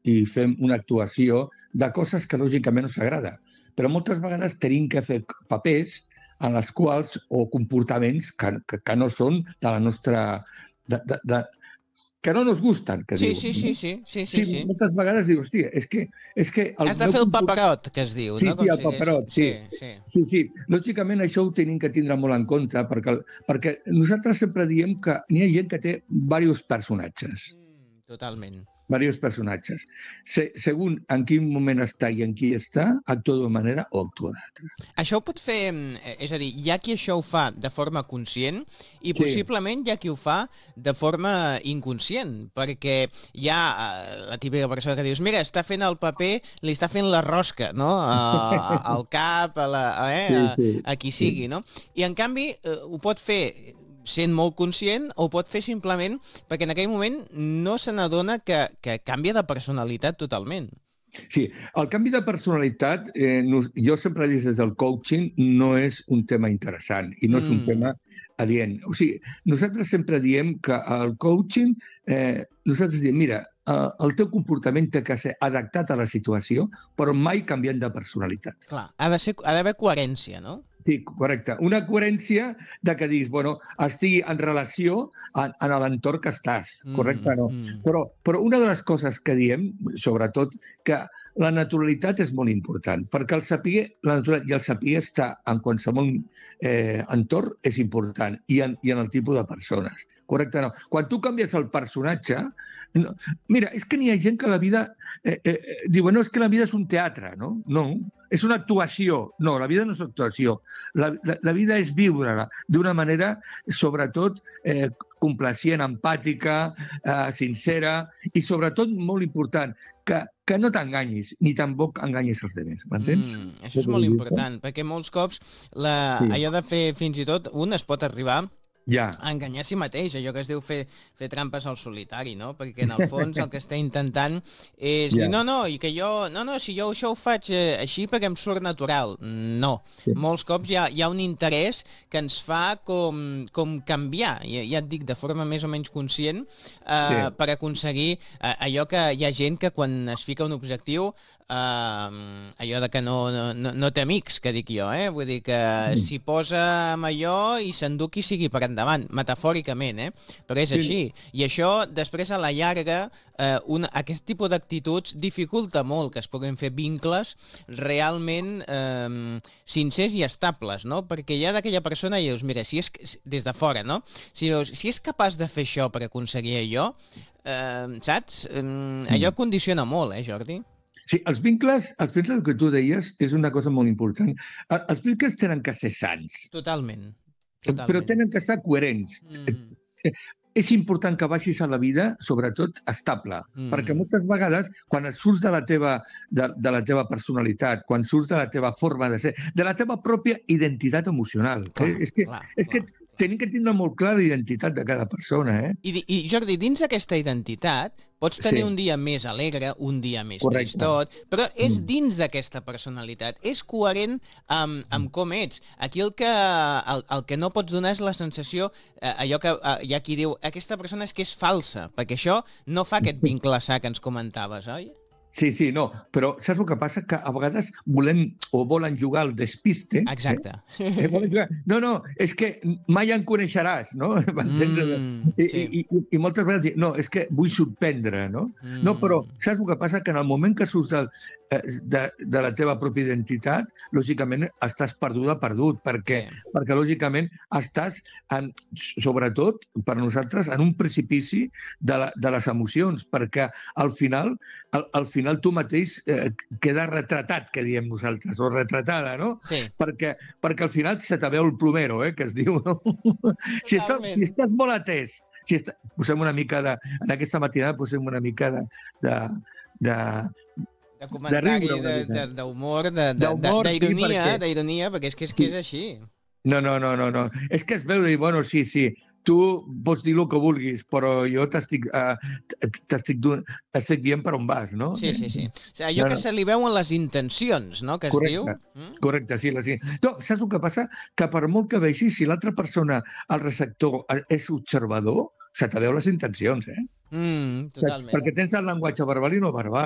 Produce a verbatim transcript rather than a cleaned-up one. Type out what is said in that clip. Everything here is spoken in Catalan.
i fem una actuació de coses que lògicament no s'agrada. Però moltes vegades tenim que fer papers en les quals, o comportaments que, que, que no són de la nostra... De, de, de, que no nos gusten, que sí, diuen. Sí, sí, sí, sí, sí, sí. Moltes vegades dius, hòstia, és que... És que el Has de fer el paperot, que es diu, sí, no? Sí, sí, el paperot, sí. Sí, sí. Sí, sí. Lògicament això ho tenim que tindre molt en compte, perquè, perquè nosaltres sempre diem que n'hi ha gent que té diversos personatges. Mm, totalment. Diversos personatges. Se, segons en quin moment està i en qui està, actua d'una manera o actua d'altra. Això ho pot fer... És a dir, hi ha qui això ho fa de forma conscient i possiblement hi ha qui ho fa de forma inconscient, perquè hi ha la típica persona que dius mira, està fent el paper, li està fent la rosca, no? A, al cap, a, la, eh? a, a qui sigui, no? I en canvi ho pot fer sent molt conscient o ho pot fer simplement perquè en aquell moment no se n'adona que, que canvia de personalitat totalment. Sí, el canvi de personalitat, eh, no, jo sempre he dit des del coaching, no és un tema interessant i no és un mm. tema adient. O sigui, nosaltres sempre diem que el coaching, eh, nosaltres diem, mira, eh, el teu comportament té que ser adaptat a la situació, però mai canviant de personalitat. Clar, ha de ser, ha d'haver coherència, no? Sí, correcte. Una coherència de que dius, bueno, estigui en relació en, en l'entorn que estàs, correcte? No? Mm. Però, però una de les coses que diem, sobretot, que la naturalitat és molt important, perquè el saber, la naturalitat i el saber estar en qualsevol eh, entorn és important, i en, i en el tipus de persones, correcte? No? Quan tu canvies el personatge... No, mira, és que n'hi ha gent que la vida... Eh, eh, diu, no, és que la vida és un teatre, no? No, és una actuació. No, la vida no és actuació. La, la, la vida és viure-la d'una manera, sobretot, eh, complacient, empàtica, eh, sincera i, sobretot, molt important, que, que no t'enganyis, ni tampoc enganyis els altres, m'entens? Mm, això és molt important, perquè molts cops la, sí. allò de fer fins i tot, un es pot arribar ja. a enganyar a si mateix, allò que es diu fer, fer trampes al solitari, no? Perquè en el fons el que està intentant és ja. dir, no, no, i que jo, no, no, si jo això ho faig eh, així perquè em surt natural. No, sí. molts cops hi ha, hi ha un interès que ens fa com, com canviar, ja, ja et dic, de forma més o menys conscient, eh, sí. per aconseguir eh, allò que hi ha gent que quan es fica un objectiu, eh, allò de que no, no, no té amics, que dic jo, eh? Vull dir que mm. s'hi posa amb allò i s'endú qui sigui per endavant, metafòricament, eh? Però és sí. així. I això, després, a la llarga, eh, un, aquest tipus d'actituds dificulta molt que es puguin fer vincles realment eh, sincers i estables, no? Perquè hi ha d'aquella persona i dius, mira, si és, des de fora, no? Si, dius, si és capaç de fer això per aconseguir allò, eh, saps? Eh, allò condiciona molt, eh, Jordi? Sí, els vincles, els vincles que tu deies és una cosa molt important. Els vincles tenen que ser sants. Totalment. Totalment. Però tenen que ser coherents. Mm. És important que baixis a la vida, sobretot, estable. Mm. Perquè moltes vegades, quan surts de la, teva, de, de la teva personalitat, quan surts de la teva forma de ser, de la teva pròpia identitat emocional. Clar, eh? És que, clar, és clar. que tenim que tindre molt clar la identitat de cada persona. Eh? I, I, Jordi, dins d'aquesta identitat, pots tenir sí. un dia més alegre, un dia més Correcte. tristot, però és mm. dins d'aquesta personalitat, és coherent amb, amb com ets. Aquí el que, el, el que no pots donar és la sensació, eh, allò que eh, hi ha qui diu, aquesta persona és que és falsa, perquè això no fa aquest vincle sa que ens comentaves, oi? Sí, sí, no, però saps el que passa? Que a vegades volem o volen jugar al despiste. Exacte. Eh? Eh, jugar. No, no, és que mai en coneixeràs, no? Mm, I, sí. i, i, I moltes vegades dic, no, és que vull sorprendre, no? Mm. No, però saps el que passa? Que en el moment que surts del, de, de la teva pròpia identitat, lògicament estàs perduda, perdut, perquè, sí. perquè lògicament estàs, en, sobretot per nosaltres, en un precipici de, la, de les emocions, perquè al final, al, al final final tu mateix eh, queda retratat, que diem nosaltres, o retratada, no? Sí. Perquè, perquè al final se te veu el plomero, eh, que es diu, no? Si estàs, si estàs molt atès, si està, posem una mica de... En aquesta matinada posem una mica de... de, de de comentari, d'humor, d'ironia, d'ironia, perquè és que és, sí. que és així. No, no, no, no, no. És que es veu de dir, bueno, sí, sí, tu pots dir el que vulguis, però jo t'estic uh, t'estic dient per on vas, no? Sí, sí, sí. O sigui, allò no, no. que se li veuen les intencions, no?, que es correcte, diu. Mm? Correcte, sí. Les... No, saps el que passa? Que per molt que vegis, si l'altra persona, el receptor, és observador, se te veu les intencions, eh? Mm, totalment. Perquè tens el llenguatge verbal i no verbal.